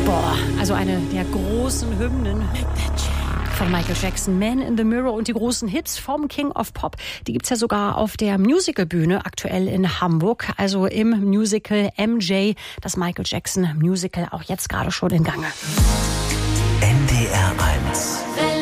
Boah, also eine der großen Hymnen von Michael Jackson, Man in the Mirror, und die großen Hits vom King of Pop, die gibt's ja sogar auf der Musicalbühne aktuell in Hamburg, also im Musical MJ, das Michael Jackson Musical, auch jetzt gerade schon in Gange. NDR 1.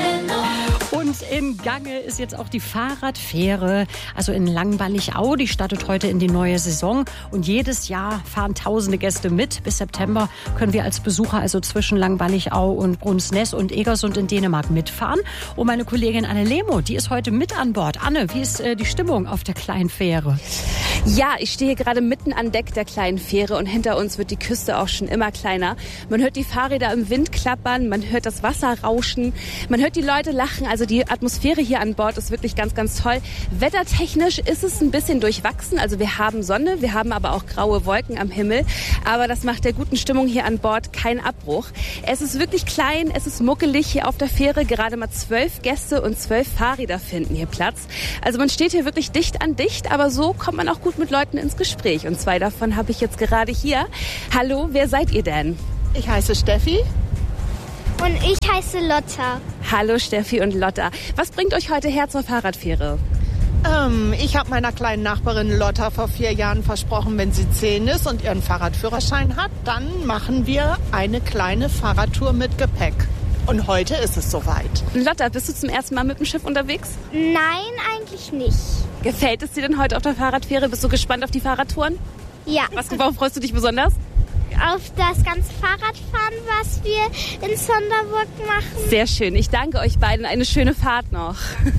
Und in Gange ist jetzt auch die Fahrradfähre, also in Langballig-Au. Die startet heute in die neue Saison. Und jedes Jahr fahren tausende Gäste mit. Bis September können wir als Besucher also zwischen Langballig-Au und Brunsnäs und Egersund in Dänemark mitfahren. Und meine Kollegin Anne Lemo, die ist heute mit an Bord. Anne, wie ist die Stimmung auf der kleinen Fähre? Ja, ich stehe gerade mitten an Deck der kleinen Fähre und hinter uns wird die Küste auch schon immer kleiner. Man hört die Fahrräder im Wind klappern, man hört das Wasser rauschen, man hört die Leute lachen. Also die Atmosphäre hier an Bord ist wirklich ganz, ganz toll. Wettertechnisch ist es ein bisschen durchwachsen. Also wir haben Sonne, wir haben aber auch graue Wolken am Himmel. Aber das macht der guten Stimmung hier an Bord keinen Abbruch. Es ist wirklich klein, es ist muckelig hier auf der Fähre. Gerade mal 12 Gäste und 12 Fahrräder finden hier Platz. Also man steht hier wirklich dicht an dicht, aber so kommt man auch gut mit Leuten ins Gespräch. Und 2 davon habe ich jetzt gerade hier. Hallo, wer seid ihr denn? Ich heiße Steffi. Und ich heiße Lotta. Hallo Steffi und Lotta. Was bringt euch heute her zur Fahrradfähre? Ich habe meiner kleinen Nachbarin Lotta vor 4 Jahren versprochen, wenn sie 10 ist und ihren Fahrradführerschein hat, dann machen wir eine kleine Fahrradtour mit Gepäck. Und heute ist es soweit. Lotta, bist du zum ersten Mal mit dem Schiff unterwegs? Nein, eigentlich nicht. Gefällt es dir denn heute auf der Fahrradfähre? Bist du gespannt auf die Fahrradtouren? Ja. Worauf freust du dich besonders? Auf das ganze Fahrradfahren, was wir in Sonderburg machen. Sehr schön. Ich danke euch beiden. Eine schöne Fahrt noch.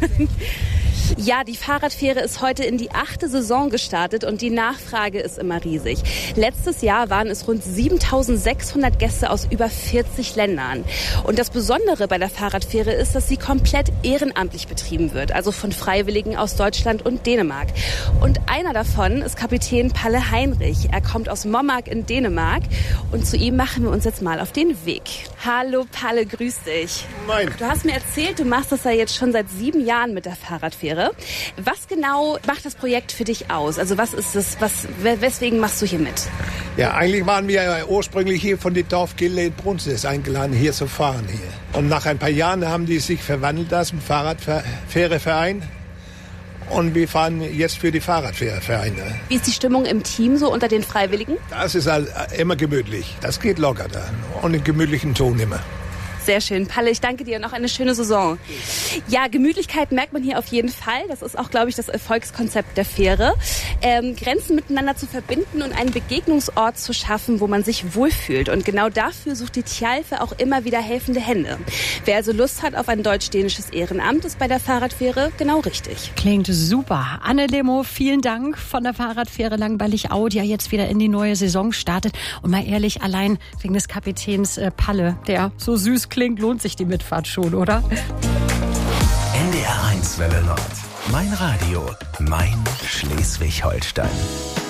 Ja, die Fahrradfähre ist heute in die 8. Saison gestartet und die Nachfrage ist immer riesig. Letztes Jahr waren es rund 7.600 Gäste aus über 40 Ländern. Und das Besondere bei der Fahrradfähre ist, dass sie komplett ehrenamtlich betrieben wird, also von Freiwilligen aus Deutschland und Dänemark. Und einer davon ist Kapitän Palle Heinrich. Er kommt aus Mommark in Dänemark und zu ihm machen wir uns jetzt mal auf den Weg. Hallo Palle, grüß dich. Moin. Du hast mir erzählt, du machst das ja jetzt schon seit 7 Jahren mit der Fahrradfähre. Was genau macht das Projekt für dich aus? Also was ist es? Weswegen machst du hier mit? Ja, eigentlich waren wir ursprünglich hier von der Dorfgilde in Brunsnäs eingeladen, hier zu fahren hier. Und nach ein paar Jahren haben die sich verwandelt lassen, Fahrradfähreverein. Und wir fahren jetzt für die Fahrradfährevereine. Wie ist die Stimmung im Team so unter den Freiwilligen? Das ist halt immer gemütlich. Das geht locker da. Und in gemütlichen Ton immer. Sehr schön. Palle, ich danke dir. Noch eine schöne Saison. Ja, Gemütlichkeit merkt man hier auf jeden Fall. Das ist auch, glaube ich, das Erfolgskonzept der Fähre. Grenzen miteinander zu verbinden und einen Begegnungsort zu schaffen, wo man sich wohlfühlt. Und genau dafür sucht die Tjalfe auch immer wieder helfende Hände. Wer also Lust hat auf ein deutsch-dänisches Ehrenamt, ist bei der Fahrradfähre genau richtig. Klingt super. Anne Lemo, vielen Dank von der Fahrradfähre Langballig-Au, die ja jetzt wieder in die neue Saison startet. Und mal ehrlich, allein wegen des Kapitäns Palle, der so süß klingt, lohnt sich die Mitfahrt schon, oder? NDR 1 Welle Nord. Mein Radio, mein Schleswig-Holstein.